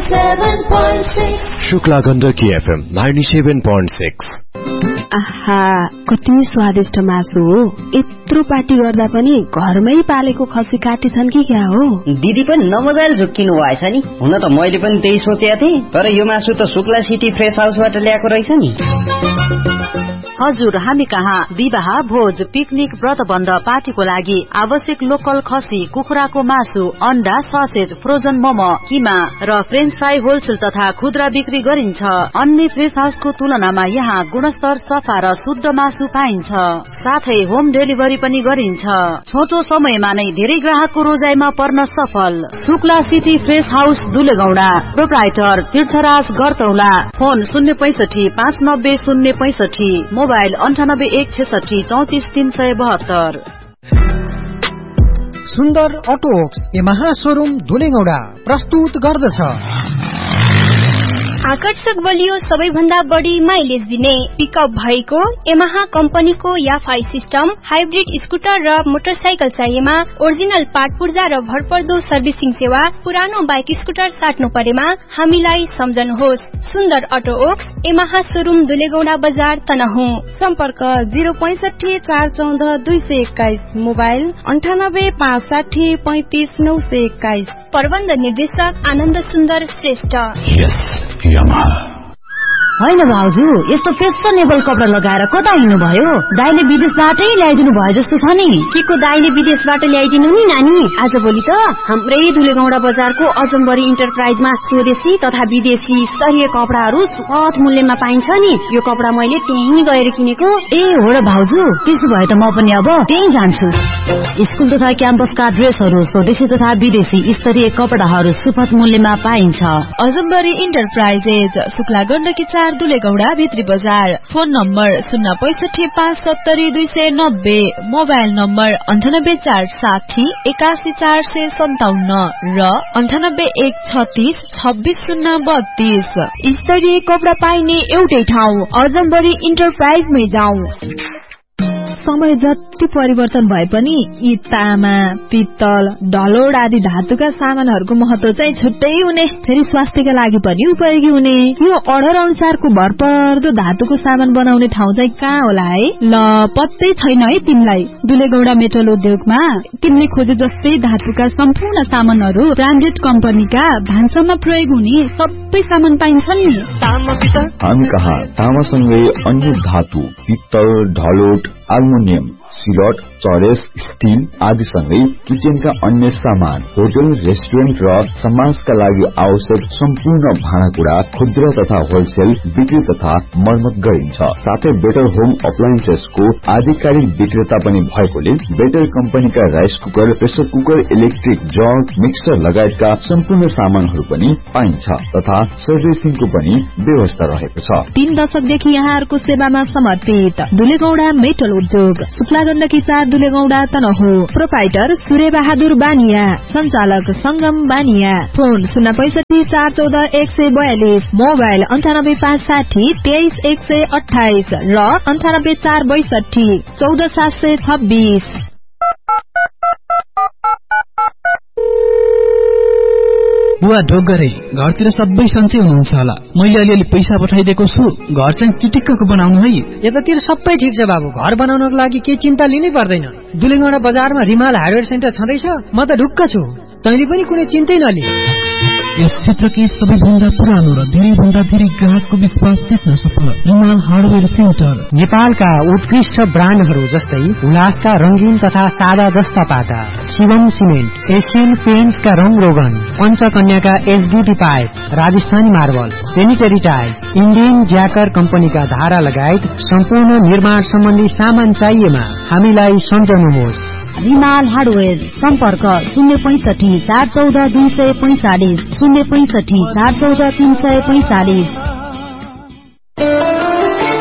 97.6 Shukla Gandaki FM 97.6। आहा, कति स्वादिष्ट मासु हो। यत्रो पार्टी गर्दा पनि घरमै पालेको खसी काटेछन् कि क्या हो। दिदी पनि नमजाले झुक्किनु भएछ नि। हुन त मैले पनि त्यही सोचेको थिएँ, तर यो मासु त शुक्ला सिटी फ्रेश हाउसबाट ल्याएको रहेछ नि। हजुर, हामी कहाँ विवाह, भोज, पिकनिक, व्रतबन्ध, पार्टीको लागि आवश्यक लोकल खसी, कुखुराको मासु, अन्डा, ससेज, फ्रोजन मोमो, किमा र फ्रेन्च फ्राई होलसेल तथा खुद्रा बिक्री गरिन्छ। अन्य फ्रेश हाउसको तुलनामा यहाँ गुणस्तर, सफा र शुद्ध मासु पाइन्छ। साथै होम डेलिभरी पनि गरिन्छ। छोटो समयमा नै धेरै ग्राहकको रोजाइमा पर्न सफल Shukla city fresh house दुलेगौडा। Proprietor तीर्थराज गरतौला। Phone 065 590 065, mobile 9816634372। सुन्दर अटो वर्क्स यामाहा शोरूम धुलेगौडा प्रस्तुत गर्दछ आकर्षक बलियो सबैभन्दा बढी माइलेज दिने पिकअप भएको यामाहा कम्पनीको याफाई सिस्टम, हाइब्रिड स्कुटर र मोटरसाइकल चाहिएमा ओरिजिनल पार्ट पुर्जा र भरपर्दो सर्भिसिङ सेवा। पुरानो बाइक स्कुटर साट्नु परेमा हामीलाई सम्झनुहोस्। सुन्दर अटो वर्क्स यामाहा शोरूम दुलेगौडा बजार तनहुँ। सम्पर्क 065 414 221, मोबाइल 98 560 35 921। प्रबन्ध निर्देशक आनन्द सुन्दर श्रेष्ठ। होइन भाउजू, यस्तो फेसनेबल कपडा लगाएर कता हिँड्नुभयो? दाइले विदेशबाटै ल्याइदिनु भयो जस्तो छ नि। के को दाइले विदेशबाट ल्याइदिनु नि नानी? आजभोलि त हाम्रै दुलेगौडा बजारको अजम्बरी इन्टरप्राइजमा स्वदेशी तथा विदेशी स्तरीय कपडाहरू सुपथ मूल्यमा पाइन्छ नि। यो कपडा मैले त्यहीँ गएर किनेको। ए हो र भाउजू, त्यसो भए त म पनि अब त्यही जान्छु। स्कुल तथा क्याम्पसका ड्रेसहरू स्वदेशी तथा विदेशी स्तरीय कपडाहरू सुपथ मूल्यमा पाइन्छ। अजम्बरी इन्टरप्राइजेज, शुक्ला गण्डकी 4 दुलेगौडा भित्री बजार। फोन नम्बर 065 570 290, मोबाइल नम्बर 98 460 81 457 र 98 136 26 032। स्तरीय कपडा पाइने एउटै ठाउँ अजम्बरी इन्टरप्राइजमै जाउँ। समय जति परिवर्तन भए पनि यी तामा, पित्तल, ढलोड आदि धातुका सामानहरूको महत्व चाहिँ छुट्टै हुने, फेरि स्वास्थ्यका लागि पनि उपयोगी हुने। यो अर्डर अनुसारको भरपर्दो धातुको सामान बनाउने ठाउँ चाहिँ कहाँ होला है? ल, पत्तै छैन है तिमीलाई? दुलेगौडा मेटल उद्योगमा तिमीले खोजे जस्तै धातुका सम्पूर्ण सामानहरू ब्रान्डेड कम्पनीका भान्सामा प्रयोग हुने सबै सामान पाइन्छन् नि। हामी कहाँ तामासँगै अन्य धातु, पित्तल, ढलोट, एल्युमिनियम, सिलट, चरेस, स्टील आदिसँगै किचनका अन्य सामान, होटल, रेस्टुरेन्ट र समाजका लागि आवश्यक सम्पूर्ण भाँडाकुँडा खुद्रा तथा होलसेल बिक्री तथा मर्मत गरिन्छ। साथै बेटर होम अप्लायन्सेसको आधिकारिक विक्रेता पनि भएकोले बेटर कम्पनीका rice cooker, pressure cooker, electric jug, mixer लगायतका सम्पूर्ण सामानहरू पनि पाइन्छ तथा सर्भिसिङको पनि व्यवस्था रहेको छ। 3 दशकदेखि यहाँहरूको सेवामा समर्पित दुलेगौडा मेटल उद्योग, शुक्ला गण्डकी 4 दुलेगौडा तनहुँ। प्रोप्राइटर सूर्य बहादुर बानिया, संचालक संगम बानिया। फोन 065 414 142, मोबाइल 98 560 23 128 र 98 462 14 726। बुवा ढोगरे, घरतिर सबै सन्चै हुनुहुन्छ होला? मैले अलिअलि पैसा पठाइदिएको छु, घर चाहिँ चिटिक्कको बनाउनु है। यतातिर सबै ठिक छ बाबु, घर बनाउनको लागि केही चिन्ता लिनै पर्दैन। दुलेगौडा बजारमा रिमाल हार्डवेयर सेन्टर छँदैछ, म त ढुक्क छु। तैँले पनि कुनै चिन्तै नलि। यस क्षेत्रकै सबैभन्दा पुरानो र धेरैभन्दा धेरै ग्राहकको विश्वास जित्न सफल रिमाल हार्डवेयर सेन्टर। नेपालका उत्कृष्ट ब्रान्डहरू जस्तै हुलासका रंगीन तथा सादा जस्ता पाटा, शिवम सिमेन्ट, एशियन पेन्ट्सका रंग रोगन, पञ्चकन्याका HDP pipe, Rajasthani marble, sanitary tiles, Indian ज्याकर कम्पनीका धारा लगायत सम्पूर्ण निर्माण सम्बन्धी सामान चाहिएमा हामीलाई सम्झनुहोस्। रिमाल हार्डवेयर, सम्पर्क 065 414 245, 065 414 345।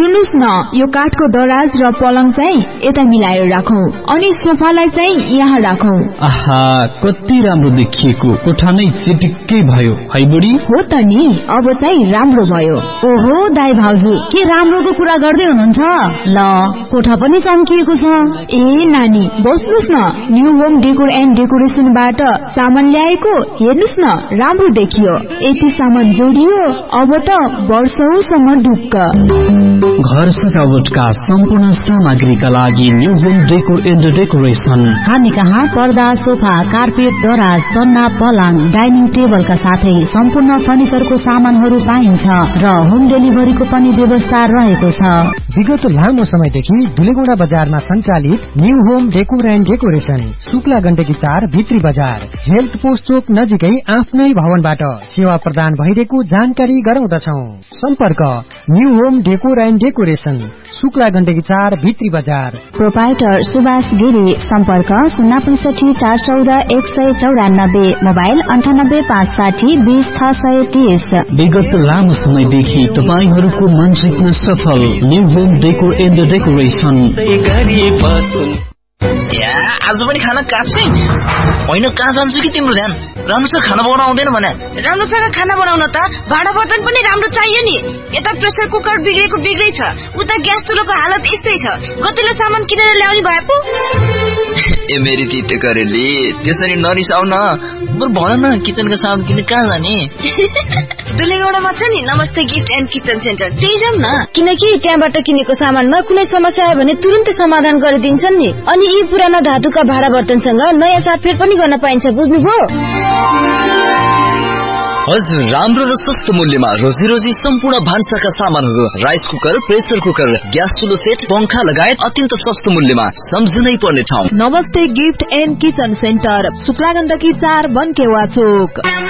सुन्नुस् न, यो काठको दराज र पलङ चाहिँ यता मिलाएर राखौं अनि सोफालाई चाहिँ यहाँ राखौं। आहा, कति राम्रो देखिएको, कोठा नै चिटिक्कै भयो है बुढी। हो त नि, अब चाहिँ राम्रो भयो। ओहो दाइ भाउजू, के राम्रोको कुरा गर्दै हुनुहुन्छ? ल, कोठा पनि चम्किएको छ। ए नानी, बस्नुस् न, न्यू होम डेकोर एन्ड डेकोरेसनबाट सामान ल्याएको, हेर्नुस् न, राम्रो देखियो। यति सामान जोडियो, अब त वर्षौसम्म ढुक्क। घर सजावटका सम्पूर्ण सामग्रीका लागि new home decor and decoration. हामी कहाँ पर्दा, सोफा, कार्पेट, दराज, तन्ना, पलङ, डाइनिङ टेबलका साथै सम्पूर्ण फर्निचरको सामानहरू पाइन्छ र होम डेलिभरीको पनि व्यवस्था रहेको छ। विगत लामो समयदेखि दुलेगौडा बजारमा सञ्चालित new home decor and decoration, Shukla Gandaki 4 भित्री बजार, हेल्थ पोस्ट चोक नजिकै आफ्नै भवनबाट सेवा प्रदान भइरहेको जानकारी गराउँदछौ। सम्पर्क new home decor and decoration, Shukla Gandaki 4 भित्री बजार। प्रोपाइटर सुभाष गिरी, सम्पर्क 065 414 194, मोबाइल 9856020630। विगत लामो समयदेखि तपाईहरूको मन जित्न सफल new home decor and decoration. आज पनि खाना काट्छे होइन, कहाँ जान्छु कि तिम्रो ध्यान? राम्रोसँग खाना बनाउन आउँदैन भने? राम्रोसँग खाना बनाउन त भाँडा बर्तन पनि राम्रो चाहियो नि। यता प्रेसर कुकर बिग्रेको बिग्रै छ, उता ग्यास चुलोको हालत यस्तै छ। गतिलो सामान किनेर ल्याउने भए पो। ए मेरी तिते करेली, त्यसरी नरिसाउ न। बरु भन न, किचनका सामान किन्न कहाँ जाने? दुलेगौडामा छ नि नमस्ते गिफ्ट एन्ड किचन सेन्टर, त्यही जाउँ न। किनकि त्यहाँबाट किनेको सामानमा कुनै समस्या आयो भने तुरुन्तै समाधान गरिदिन्छन् नि। अनि यी पुराना धातुका भाँडा बर्तनसँग नयाँ साटफेर पनि गर्न पाइन्छ, बुझ्नुभयो? हजुर, राम्रो र सस्तो मूल्यमा रोजी रोजी सम्पूर्ण भान्साका सामानहरू, rice cooker, pressure cooker, gas चुलो set, पंखा लगायत अत्यन्त सस्तो मूल्यमा सम्झनै पर्ने ठाउँ नमस्ते gift and kitchen centre, Shukla Gandaki 4 बनकेवा चोक।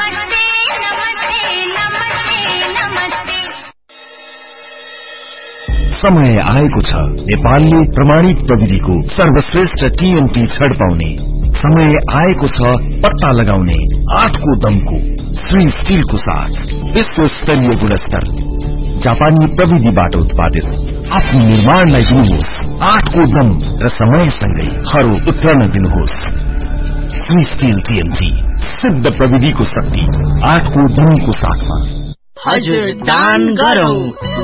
समय आएको छ नेपालले प्रमाणित प्रविधिको सर्वश्रेष्ठ TNT छड पाउने। समय आएको छ पत्ता लगाउने 8 को दमको श्री स्टिलको साथ विश्व स्तरीय गुणस्तर जापानी प्रविधिबाट उत्पादित। आफ्नो निर्माणलाई दिनुहोस् 8 को दम र समयसँगै खरो उत्रन दिनुहोस्। श्री स्टिल TNT, सिद्ध प्रविधिको शक्ति 8 को दमको साथमा। हजुर, दान गरौं।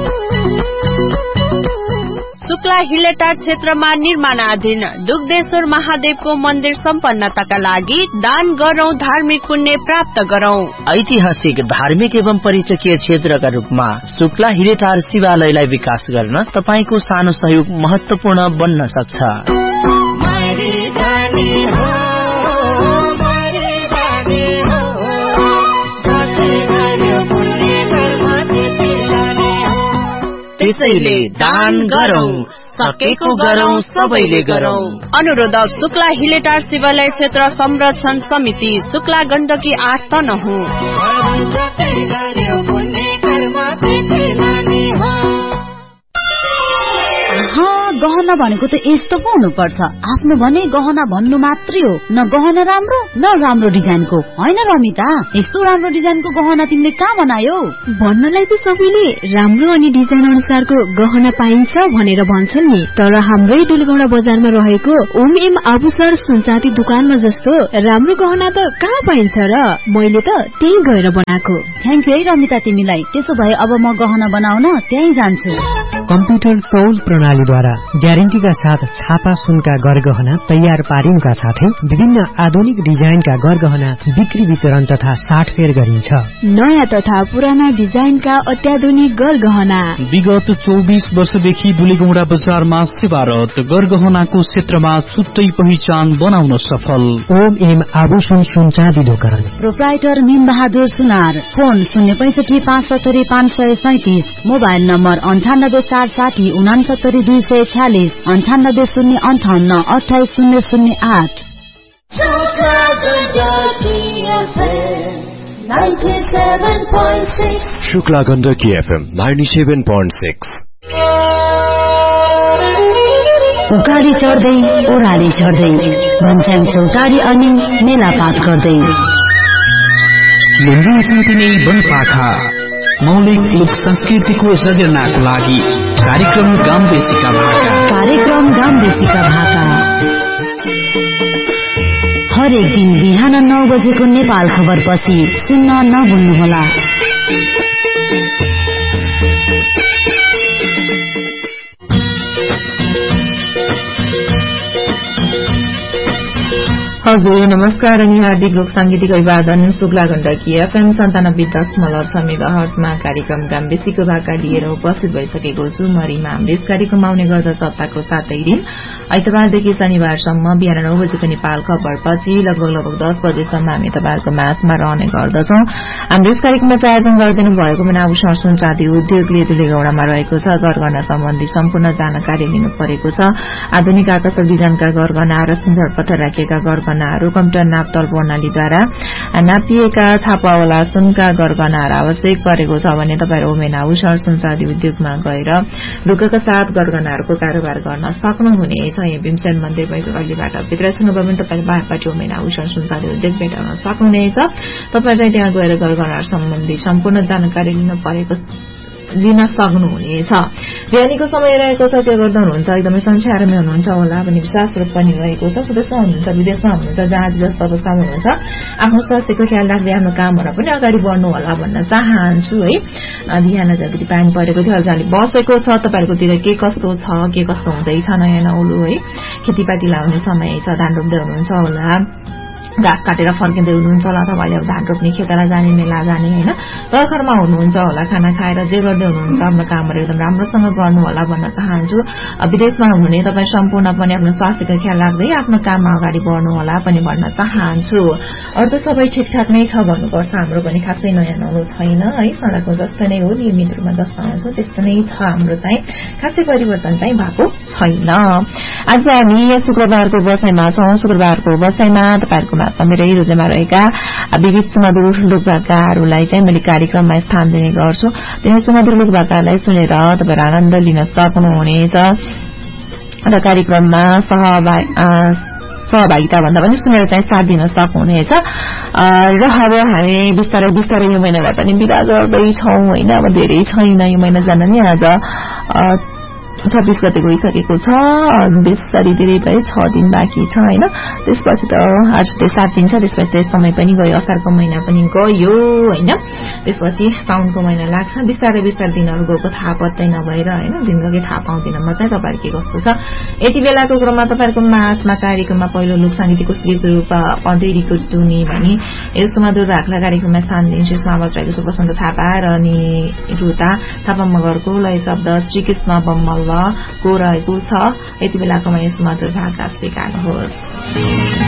शुक्ला हिलेटार क्षेत्रमा निर्माणाधीन दुग्धेश्वर महादेवको मन्दिर सम्पन्नताका लागि दान गरौं, धार्मिक पुण्य प्राप्त गरौं। ऐतिहासिक, धार्मिक एवं पर्यटकीय क्षेत्रका रूपमा शुक्ला हिलेटार शिवालयलाई विकास गर्न तपाईको सानो सहयोग महत्वपूर्ण बन्न सक्छ। त्यसैले दान गरौं, सकेको गरौं, सबैले गरौं। अनुरोधक शुक्ला हिलेटार शिवालय क्षेत्र संरक्षण समिति, शुक्ला गण्डकी 8 तनहुँ। गहना भनेको त यस्तो पो हुनुपर्छ। आफ्नो भने गहना भन्नु मात्रै हो, न गहना राम्रो न राम्रो डिजाइनको। होइन रमिता, यस्तो राम्रो डिजाइनको गहना तिमीले कहाँ बनायो? भन्नलाई त सबैले राम्रो अनि डिजाइन अनुसारको गहना पाइन्छ भनेर भन्छन् नि, तर हाम्रै दुलेगौडा बजारमा रहेको ओम एम आभूषण सुनचाँदी दुकानमा जस्तो राम्रो गहना त कहाँ पाइन्छ र? मैले त त्यही गएर बनाएको। थ्याङ्क यू है रमिता तिमीलाई। त्यसो भए अब म गहना बनाउन त्यही जान्छु। कम्प्युटर तौल प्रणालीद्वारा ग्यारेन्टीका साथ छापा सुनका गरगहना तयार पारिनुका साथै विभिन्न आधुनिक डिजाइनका गरगहना बिक्री वितरण तथा साटफेर गरिन्छ। नयाँ तथा पुराना डिजाइनका अत्याधुनिक गरगहना विगत 24 वर्षदेखि दुलेगौडा बजारमा सेवारत, गरगहनाको क्षेत्रमा छुट्टै पहिचान बनाउन सफल ओम एम आभूषण सुनचाँदी दोकान। प्रोप्राइटर मीन बहादुर सुनार, phone 065 570 537, mobile number 98 460 69 246, 98 058 28 Shukla Gandaki FM 97.6। उकाली चढ्दै ओह्राली चढ्दै भन्छन् चौतारी अनि मेला पात गर्दै लुम्बिनी सुन्तिनी बनपाखा मौलिक लोक संस्कृतिको जगेर्नाको लागि कार्यक्रम गाम्बेसीका भाका हरेक दिन बिहान 9 बजेको नेपाल खबर पछि सुन्न नभुल्नुहोला। हजुर नमस्कार अनि हार्दिक लोक सांगीतिक अभिवादन। शुक्ला गण्डकी FM 97.6 मेगाहर्जमा कार्यक्रम गाम्बेसीको भाका लिएर उपस्थित भइसकेको छु। म रिमा। यस कार्यक्रम आउने गर्दछ हप्ताको 7 दिन आइतबारदेखि शनिबारसम्म बिहान 9 बजेको नेपाल खबर पछि लगभग 10 बजेसम्म हामी तपाईहरुको माझमा रहने गर्दछौं। हाम्रो यस कार्यक्रममा प्रायोजन गरिदिनु भएको आभूषण सुनचाँदी उद्योगले दुलेगौडामा रहेको छ। गरगहना सम्बन्धी सम्पूर्ण जानकारी लिनु परेको छ। आधुनिक आकर्षक डिजाइनका गरगहना र झटपट राखिएका गरगहनाहरू कम्प्युटर नापतोल प्रणालीद्वारा नापिएका छापावाला सुनका गरगहनाहरू आवश्यक परेको छ भने तपाईहरु उमेन आभूषण सुनचाँदी उद्योगमा गएर ढुक्कका साथ गरगहनाहरूको कारोबार गर्न सक्नुहुनेछ। यहाँ भीमसेन मन्दिर भएको गल्लीबाट भित्र सुन्नुभयो भने तपाईले बाहिरबाट उमेन आभूषण सुनचाँदी उद्योग भेट्न सक्नुहुनेछ। तपाईहरु चाहिँ त्यहाँ गएर गरगहना सम्बन्धी सम्पूर्ण जानकारी लिन सक्नुहुनेछ। बिहानीको समय रहेको छ, के गर्दा हुनुहुन्छ, एकदमै संसारमै हुनुहुन्छ होला भने विश्वास रूप पनि रहेको छ। स्वदेशमा हुनुहुन्छ, विदेशमा हुनुहुन्छ, जहाँ जस्तो अवस्थामा हुनुहुन्छ, आफ्नो स्वास्थ्यको ख्याल राख्दै आफ्नो कामहरू पनि अगाडि बढ्नु होला भन्न चाहन्छु है। बिहान जति पानी परेको थियो अझै बसेको छ। तपाईहरुकोतिर के कस्तो छ, के कस्तो हुँदैछ, नयाँ नौलो है, खेतीपाती लाउने समय छ, धान रोप्दै हुनुहुन्छ होला, घाँस काटेर फर्किँदै हुनुहुन्छ होला, तपाईले अब धान रोप्ने खेतला जाने मेला जाने हैन, तर्खरमा हुनुहुन्छ होला, खाना खाएर जे गर्दै हुनुहुन्छ आफ्नो कामहरू एकदम राम्रोसँग गर्नु होला भन्न चाहन्छु। विदेशमा हुनुहुने तपाई सम्पूर्ण पनि आफ्नो स्वास्थ्यको ख्याल राख्दै आफ्नो काममा अगाडि बढ्नु होला पनि भन्न चाहन्छु। अरु त सबै ठिकठाक नै छ भन्नुपर्छ। हाम्रो पनि खासै नयाँ नौलो छैन है, सडकको जस्तो नै हो, नियमित रूपमा जस्तो आउँछ त्यस्तो नै छ। हाम्रो चाहिँ खासै परिवर्तन चाहिँ भएको छैन। आज हामी शुक्रबारको बसाइमा छौं। शुक्रबारको बसाइमा तपाईहरुको मेरो रोजेमा रहेका विविध सुमधुर लोकभाकाहरूलाई चाहिँ मैले कार्यक्रममा स्थान दिने गर्छु। त्यही सुमधुर लोकभाकालाई सुनेर तपाईहरु आनन्द लिन सक्नुहुनेछ र कार्यक्रममा सहभागिता भन्दा पनि सुनेर चाहिँ साथ दिन सक्नुहुनेछ। र अब हामी बिस्तारै यो महिनालाई पनि बिदा गर्दैछौँ होइन। अब धेरै छैन यो महिना जान नि। आज 26 गते गइसकेको छ। बेसरी धेरै भए 6 दिन बाँकी छ होइन। त्यसपछि त आज 7 दिन छ। त्यसपछि त समय पनि गयो, असारको महिना पनि गयो होइन। त्यसपछि साउनको महिना लाग्छ। बिस्तारै दिनहरू गएको थाहा पत्तै नभएर होइन, दिनकै थाहा पाउँदिन म चाहिँ तपाईहरु के कस्तो छ। यति बेलाको क्रममा तपाईहरुको माझमा कार्यक्रममा पहिलो लोक सांगीतिक स्वरूप अँधेरीको टुनी भनी यस सुमधुर भाका कार्यक्रममा स्थान दिन्छु। समाज रहेको सुपसन्त थापा र अनि रुता थापा मगरको लय शब्द श्रीकृष्ण बम्मल को रहेको छ। यति बेलाको म यस सुमधुर भाका स्वीकार्नुहोस्।